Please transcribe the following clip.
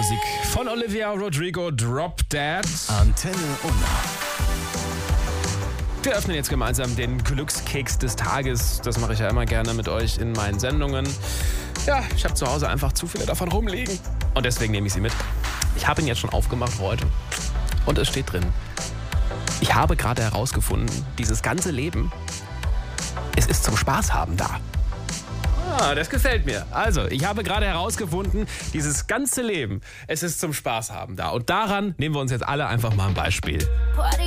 Musik von Olivia Rodrigo, Drop Dead. Antenne Unna. Wir öffnen jetzt gemeinsam den Glückskeks des Tages. Das mache ich ja immer gerne mit euch in meinen Sendungen. Ja, ich habe zu Hause einfach zu viele davon rumliegen. Und deswegen nehme ich sie mit. Ich habe ihn jetzt schon aufgemacht heute. Und es steht drin: Ich habe gerade herausgefunden, dieses ganze Leben, es ist zum Spaß haben da. Ah, das gefällt mir. Also, ich habe gerade herausgefunden, dieses ganze Leben, es ist zum Spaß haben da. Und daran nehmen wir uns jetzt alle einfach mal ein Beispiel.